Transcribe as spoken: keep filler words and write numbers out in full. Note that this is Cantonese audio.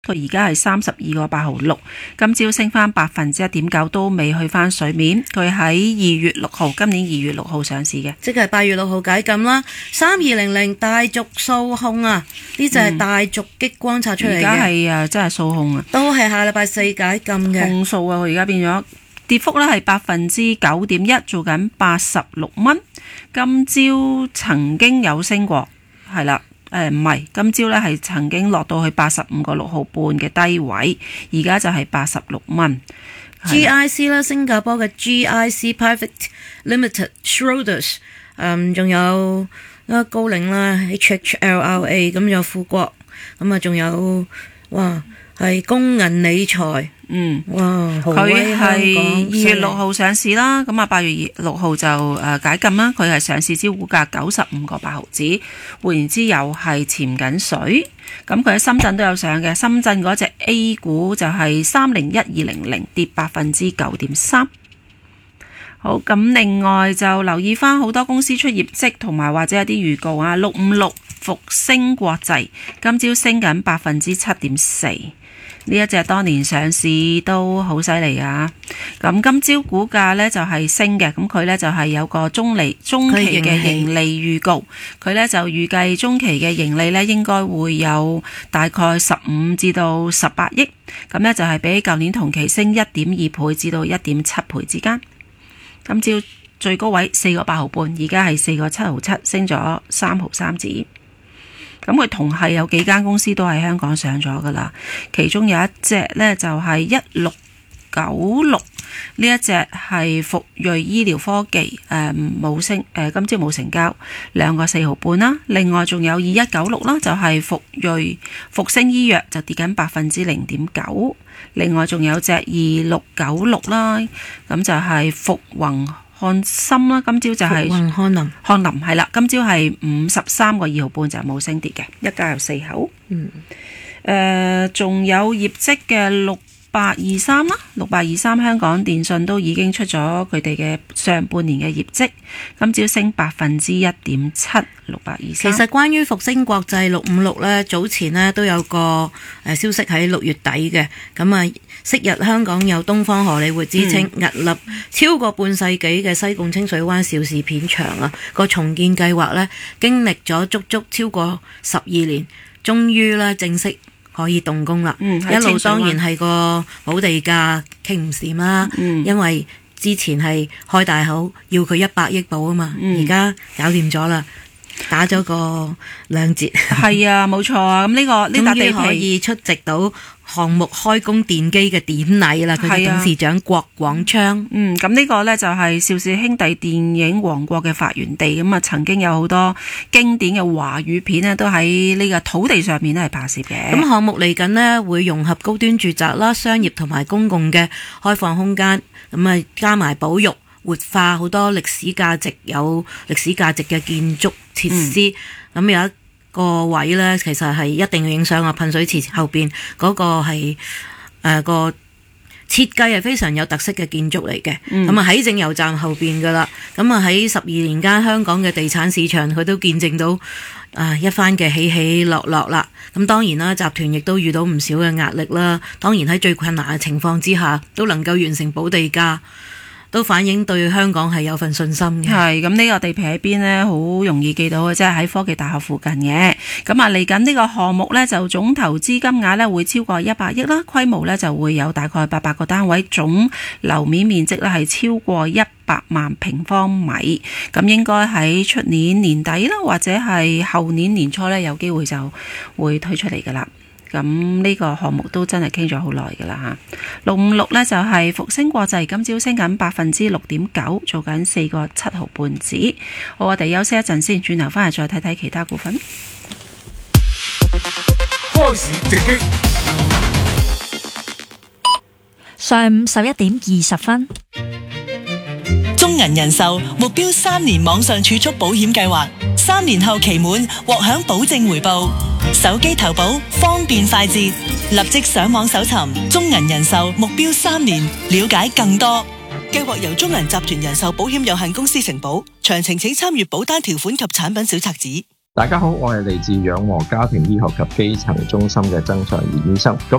佢而家係三十二個八毫六，今朝升翻百分之一點九，都未去翻水面。佢喺二月六號，今年二月六號上市嘅， 即係八月六號解禁啦。三二零零大族數控啊，呢就係大族激光拆出嚟嘅。而家係啊，真係數控啊， 都係下禮拜四解禁嘅。 控數啊，佢而家變咗跌幅咧係百分之九點一，做緊八十六蚊。今朝曾經有升過，係啦。誒唔係，今朝咧係曾經落到去八十五個六毫半嘅低位，而家就係八十六蚊。 G I C 啦，新加坡嘅 G I C Private Limited Schroders， 嗯，仲有啊高瓴啦 H H L R A， 咁有富國，咁啊仲有哇係工銀理財。 嗯， 哇！ 佢係二月六號上市啦，咁啊八月六號就誒解禁啦。佢係上市之股價九十五個八毫子，換言之又係潛緊水。咁佢喺深圳都有上嘅，深圳嗰隻 A 股就係三零一二零零，跌百分之九點三。好，咁另外就留意翻好多公司出業績同埋或者有啲預告啊。六五六復星國際今朝升緊百分之七點四。呢一隻當年上市都好犀利啊！咁今朝股價呢就係升嘅，咁佢呢就係有個中利中期嘅盈利預告，佢呢就預計中期嘅盈利呢應該會有大概十五至到十八億，咁呢就係比舊年同期升一點二倍至到一點七倍之間。今朝最高位四個八毫半，而家係四個七毫七，升咗三毫三子。咁佢同係有幾間公司都喺香港上咗噶啦，其中有一隻呢就係一六九六，呢一隻係復瑞醫療科技，誒冇升，誒今朝冇成交，兩個四毫半啦。另外仲有二一九六啦，就係復瑞復星醫藥就跌緊百分之零點九。另外仲有隻二六九六啦，咁就係復宏漢森啦，今朝就係漢林， 漢林係啦，今朝係五十三個二毫半就冇升跌嘅，一家有四口。 嗯， 誒、呃，仲有業績嘅六八二三啦，六八二三香港電訊都已經出咗佢哋嘅上半年嘅業績，今朝升百分之一點七，六八二三。 其實關於復星國際六五六咧，早前呢都有個誒消息喺六月底嘅，咁啊。昔日香港有東方荷里活之稱，屹、嗯、立超過半世紀嘅西貢清水灣邵氏片場啊，個重建計劃呢，經歷咗足足超過十二年，終於呢正式可以動工啦。嗯、一路當然係個補地價傾唔掂啦，嗯、因為之前係開大口要佢一百億補啊嘛，而家、嗯、搞掂咗啦。打咗個兩折， 係啊，冇錯啊。咁呢、這個呢笪地皮可以出席到項目開工奠基嘅典禮啦。佢嘅董事長郭廣昌， 嗯，咁呢個呢就係邵氏兄弟電影王國嘅發源地，咁啊曾經有好多經典嘅華語片呢都喺呢個土地上面咧係拍攝嘅。 咁項目嚟緊呢會融合高端住宅啦、商業同埋公共嘅開放空間，咁啊加埋保育。活化好多歷史價值有歷史價值嘅建築設施，咁、嗯、有一個位呢，其實係一定要影相啊！噴水池後邊嗰個係誒、呃、個設計係非常有特色嘅建築嚟嘅，咁啊喺正油站後邊噶啦，咁啊喺十二年間香港嘅地產市場佢都見證到啊、呃、一番嘅起起落落啦。咁當然啦，集團亦都遇到唔少嘅壓力啦。當然喺最困難嘅情況之下，都能夠完成補地價。都反映對香港係有份信心嘅。 係咁，呢個地皮喺邊呢？好容易記到嘅，即係喺科技大學附近嘅。咁啊，嚟緊呢個項目呢，就總投資金額呢會超過一百億啦，規模呢就會有大概八百個單位，總樓面面積呢係超過一百萬平方米。咁應該喺出年年底啦，或者係後年年初呢，有機會就會推出嚟噶啦。咁呢個項目都真係傾咗好耐㗎啦嚇。六五六呢就係復星國際，今朝升緊百分之六點九，做緊四個七毫半子。好，我哋休息一陣先，轉頭翻嚟再睇睇其他股份。 開市直擊， 上午十一點二十分。 中銀人壽目標三年網上儲蓄保險計劃，三年後期滿獲享保證回報。手機投保方便快捷，立即上網搜尋中銀人壽目標三年，了解更多。計劃由中銀集團人壽保險有限公司承保，詳情請參閱保單條款及產品小冊子。 大家好，我係嚟自養和家庭醫學及基層中心嘅曾祥賢醫生。咁